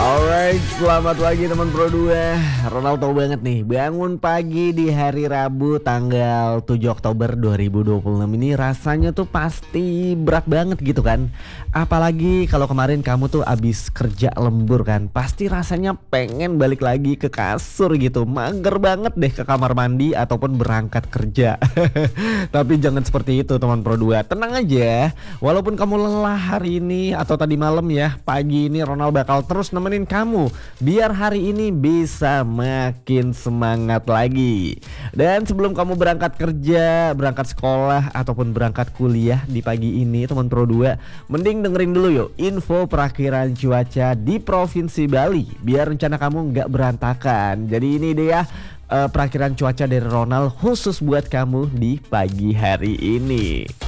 Alright, selamat pagi teman Pro 2. Ronald tahu banget nih, bangun pagi di hari Rabu tanggal 7 Oktober 2026 ini rasanya tuh pasti berat banget gitu kan. Apalagi kalau kemarin kamu tuh abis kerja lembur kan, pasti rasanya pengen balik lagi ke kasur gitu. Mager banget deh ke kamar mandi ataupun berangkat kerja. Tapi jangan seperti itu teman Pro 2. Tenang aja, walaupun kamu lelah hari ini atau tadi malam ya, pagi ini Ronald bakal terus nemenin kamu biar hari ini bisa makin semangat lagi. Dan sebelum kamu berangkat kerja, berangkat sekolah ataupun berangkat kuliah di pagi ini teman Pro 2, mending dengerin dulu yuk info perakiraan cuaca di Provinsi Bali biar rencana kamu nggak berantakan. Jadi ini deh ya, perakiraan cuaca dari Ronald khusus buat kamu di pagi hari ini.